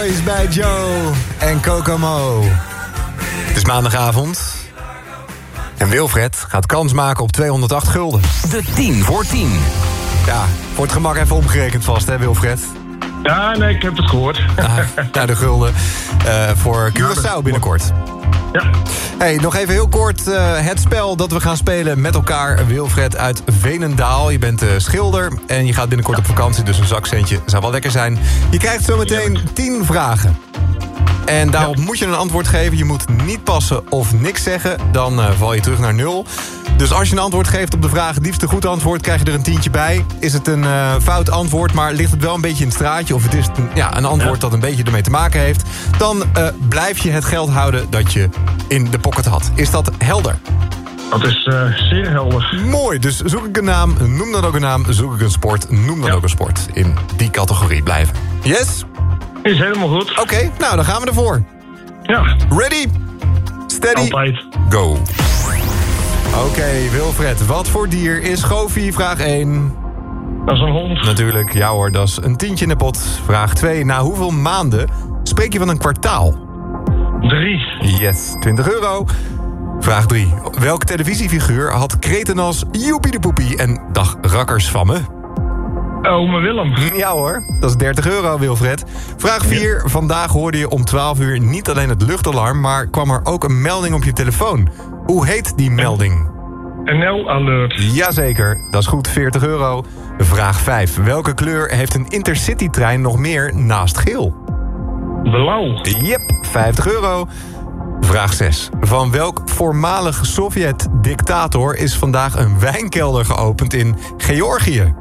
Is bij Joe en Kokomo. Het is maandagavond. En Wilfred gaat kans maken op 208 gulden. De 10 voor 10. Ja, voor het gemak even omgerekend vast, hè Wilfred? Ja, nee, ik heb het gehoord. Naar de gulden voor Curaçao binnenkort. Ja. Hey, nog even heel kort het spel dat we gaan spelen met elkaar. Wilfred uit Veenendaal. Je bent schilder en je gaat binnenkort op vakantie, dus een zakcentje zou wel lekker zijn. Je krijgt zometeen 10 vragen. En daarop moet je een antwoord geven. Je moet niet passen of niks zeggen. Dan val je terug naar 0. Dus als je een antwoord geeft op de vraag het liefst een goed antwoord, krijg je er een tientje bij. Is het een fout antwoord, maar ligt het wel een beetje in het straatje, of het is een antwoord dat een beetje ermee te maken heeft, dan blijf je het geld houden dat je in de pocket had. Is dat helder? Dat is zeer helder. Mooi, dus zoek ik een naam, noem dan ook een naam. Zoek ik een sport, noem dan ook een sport. In die categorie blijven. Yes? Is helemaal goed. Oké, nou dan gaan we ervoor. Ja. Ready? Steady? Altijd. Go. Oké, Wilfred, wat voor dier is Goofy? Vraag 1. Dat is een hond. Natuurlijk, ja hoor, dat is een tientje in de pot. Vraag 2. Na hoeveel maanden spreek je van een kwartaal? 3. Yes, 20 euro. Vraag 3. Welke televisiefiguur had kreten als joepie de poepie en dag rakkers van me? Ome Willem. Ja hoor, dat is 30 euro, Wilfred. Vraag 4. Vandaag hoorde je om 12 uur niet alleen het luchtalarm, maar kwam er ook een melding op je telefoon. Hoe heet die melding? NL Alert. Jazeker, dat is goed, 40 euro. Vraag 5. Welke kleur heeft een intercitytrein nog meer naast geel? Blauw. Yep, 50 euro. Vraag 6. Van welk voormalig Sovjet-dictator is vandaag een wijnkelder geopend in Georgië?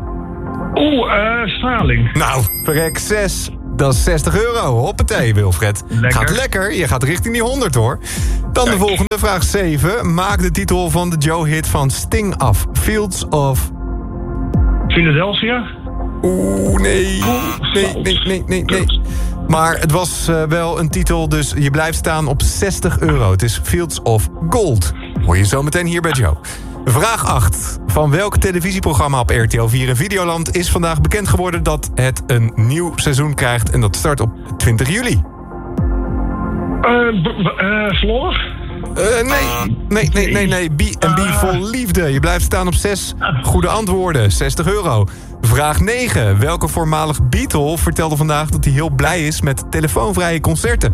Straling. Nou, verrek 6. Dat is 60 euro. Hoppatee, Wilfred. Lekker. Gaat lekker. Je gaat richting die 100, hoor. Dan Kijk. de volgende, vraag 7. Maak de titel van de Joe-hit van Sting af. Fields of... Philadelphia. Nee. Nee. Maar het was wel een titel, dus je blijft staan op 60 euro. Het is Fields of Gold. Hoor je zo meteen hier bij Joe. Vraag 8. Van welk televisieprogramma op RTL 4 en Videoland is vandaag bekend geworden dat het een nieuw seizoen krijgt en dat start op 20 juli? Floor? Nee. B&B vol liefde. Je blijft staan op 6 goede antwoorden. 60 euro. Vraag 9. Welke voormalig Beatle vertelde vandaag dat hij heel blij is met telefoonvrije concerten?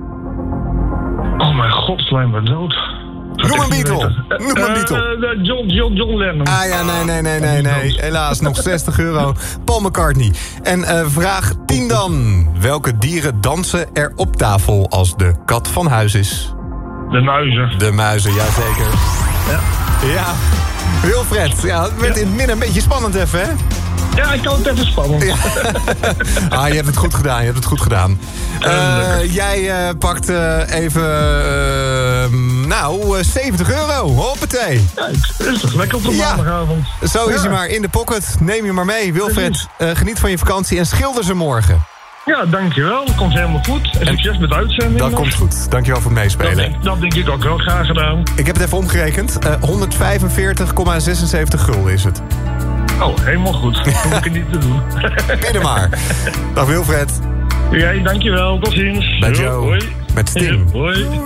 Oh mijn god, slijm me dood. Noem een Beatle. John Lennon. Ah ja, nee. Helaas, nog 60 euro. Paul McCartney. En vraag 10 dan. Welke dieren dansen er op tafel als de kat van huis is? De muizen. De muizen, jazeker. Ja. Wilfred, ja, het werd in het midden een beetje spannend even, hè? Ja, ik kan het even spannend. Ja. Je hebt het goed gedaan. Jij pakt even... 70 euro. Hoppatee. Ja, het is toch lekker op de maandagavond. Zo is hij maar in de pocket. Neem je maar mee. Wilfred, geniet van je vakantie en schilder ze morgen. Ja, dankjewel. Dat komt helemaal goed. En succes met de uitzending. Dat komt goed. Dankjewel voor het meespelen. Dat denk ik ook wel. Graag gedaan. Ik heb het even omgerekend. 145,76 gulden is het. Oh, helemaal goed. Dan hoef ik het niet te doen. Binnen maar. Dag Wilfred. Jij, dankjewel. Tot ziens. Bij Joe. Hoi. Met Sting. Hoi.